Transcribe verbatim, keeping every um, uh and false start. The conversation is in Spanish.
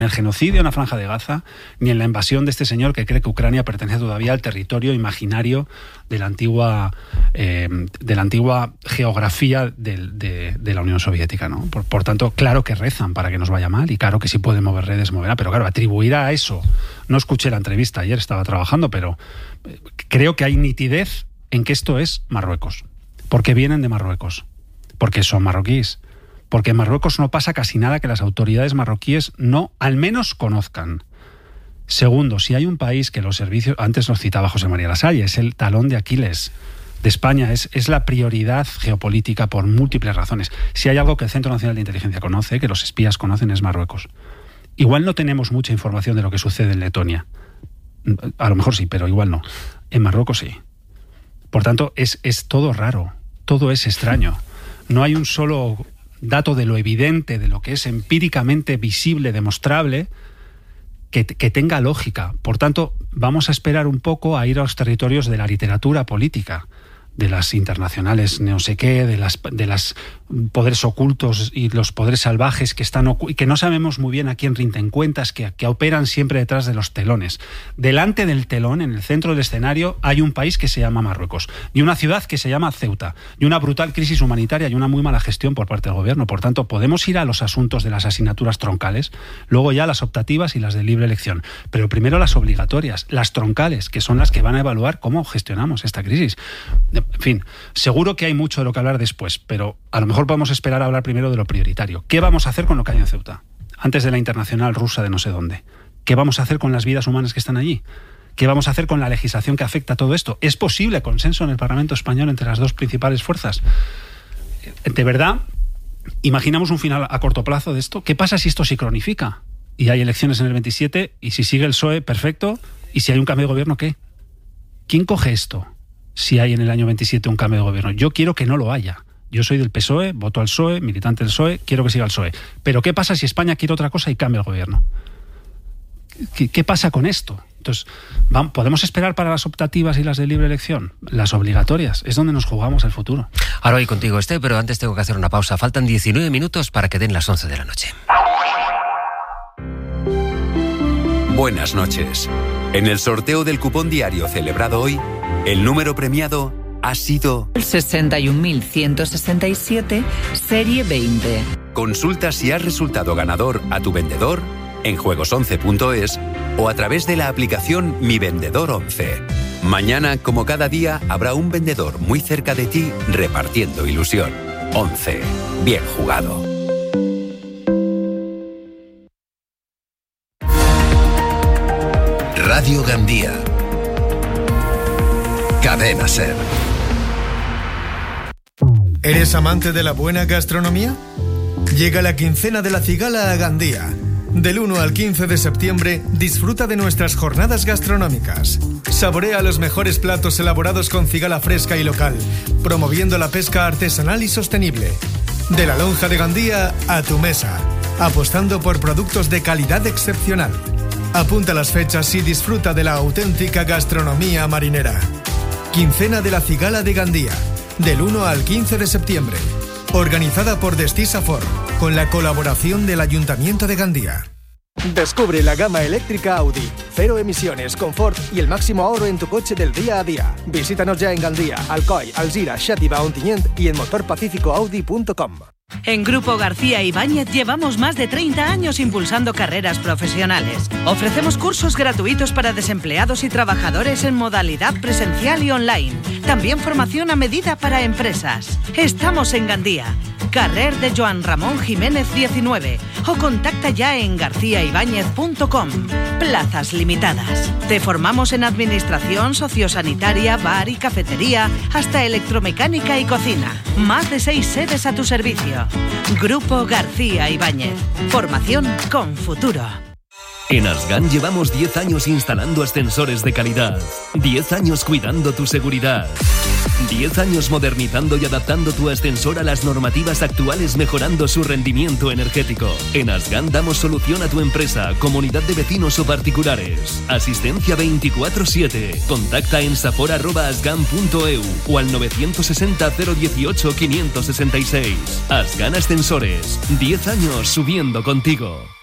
en el genocidio en la Franja de Gaza, ni en la invasión de este señor que cree que Ucrania pertenece todavía al territorio imaginario de la antigua, eh, de la antigua geografía de, de, de la Unión Soviética, ¿no? Por, por tanto, claro que rezan para que nos vaya mal y claro que si pueden mover redes, moverá. Pero claro, atribuir a eso... No escuché la entrevista, ayer estaba trabajando, pero creo que hay nitidez en que esto es Marruecos. Porque vienen de Marruecos. Porque son marroquíes. Porque en Marruecos no pasa casi nada que las autoridades marroquíes no, al menos, conozcan. Segundo, si hay un país que los servicios... Antes los citaba José María Lasalle, es el talón de Aquiles de España, es, es la prioridad geopolítica por múltiples razones. Si hay algo que el Centro Nacional de Inteligencia conoce, que los espías conocen, es Marruecos. Igual no tenemos mucha información de lo que sucede en Letonia. A lo mejor sí, pero igual no. En Marruecos sí. Por tanto, es, es todo raro, todo es extraño. No hay un solo... dato de lo evidente, de lo que es empíricamente visible, demostrable, que, que tenga lógica. Por tanto, vamos a esperar un poco a ir a los territorios de la literatura política, de las internacionales no sé qué, de las de las poderes ocultos y los poderes salvajes que están ocu- y que no sabemos muy bien a quién rinden cuentas, que, que operan siempre detrás de los telones. Delante del telón, en el centro del escenario, hay un país que se llama Marruecos y una ciudad que se llama Ceuta y una brutal crisis humanitaria y una muy mala gestión por parte del gobierno. Por tanto, podemos ir a los asuntos de las asignaturas troncales, luego ya las optativas y las de libre elección, pero primero las obligatorias, las troncales, que son las que van a evaluar cómo gestionamos esta crisis. En fin, seguro que hay mucho de lo que hablar después, pero a lo mejor podemos esperar a hablar primero de lo prioritario. ¿Qué vamos a hacer con lo que hay en Ceuta? Antes de la internacional rusa de no sé dónde. ¿Qué vamos a hacer con las vidas humanas que están allí? ¿Qué vamos a hacer con la legislación que afecta a todo esto? ¿Es posible consenso en el Parlamento español entre las dos principales fuerzas? ¿De verdad imaginamos un final a corto plazo de esto? ¿Qué pasa si esto se cronifica? Y hay elecciones en el veintisiete, y si sigue el P S O E, perfecto. ¿Y si hay un cambio de gobierno, qué? ¿Quién coge esto? Si hay en el año veintisiete un cambio de gobierno. Yo quiero que no lo haya. Yo soy del P S O E, voto al P S O E, militante del P S O E, quiero que siga el P S O E. Pero ¿qué pasa si España quiere otra cosa y cambia el gobierno? ¿Qué, qué pasa con esto? Entonces, ¿vamos, ¿podemos esperar para las optativas y las de libre elección? Las obligatorias, es donde nos jugamos el futuro. Ahora voy contigo, Este, pero antes tengo que hacer una pausa. Faltan diecinueve minutos para que den las once de la noche. Buenas noches. En el sorteo del cupón diario celebrado hoy, el número premiado ha sido... El sesenta y un mil ciento sesenta y siete, serie veinte. Consulta si has resultado ganador a tu vendedor en juegos once punto es o a través de la aplicación Mi Vendedor once. Mañana, como cada día, habrá un vendedor muy cerca de ti repartiendo ilusión. once. Bien jugado. Radio Gandía. Cadena SER. ¿Eres amante de la buena gastronomía? Llega la quincena de la cigala a Gandía. Del uno al quince de septiembre, disfruta de nuestras jornadas gastronómicas. Saborea los mejores platos elaborados con cigala fresca y local, promoviendo la pesca artesanal y sostenible. De la lonja de Gandía a tu mesa, apostando por productos de calidad excepcional. Apunta las fechas y disfruta de la auténtica gastronomía marinera. Quincena de la cigala de Gandía, del uno al quince de septiembre. Organizada por Destisafor, con la colaboración del Ayuntamiento de Gandía. Descubre la gama eléctrica Audi. Cero emisiones, confort y el máximo ahorro en tu coche del día a día. Visítanos ya en Gandía, Alcoy, Alzira, Xàtiva, Ontinyent y en motor pacífico audi punto com. En Grupo García Ibáñez llevamos más de treinta años impulsando carreras profesionales. Ofrecemos cursos gratuitos para desempleados y trabajadores en modalidad presencial y online. También formación a medida para empresas. Estamos en Gandía, carrer de Joan Ramón Jiménez diecinueve, o contacta ya en garcía ibáñez punto com. Plazas limitadas. Te formamos en administración, sociosanitaria, bar y cafetería, hasta electromecánica y cocina. Más de seis sedes a tu servicio. Grupo García Ibáñez. Formación con futuro. En Asgan llevamos diez años instalando ascensores de calidad, diez años cuidando tu seguridad, diez años modernizando y adaptando tu ascensor a las normativas actuales, mejorando su rendimiento energético. En Asgan damos solución a tu empresa, comunidad de vecinos o particulares. Asistencia veinticuatro siete. Contacta en safor arroba asgan punto e u o al nueve seis cero cero dieciocho quinientos sesenta y seis. Asgan Ascensores, diez años subiendo contigo.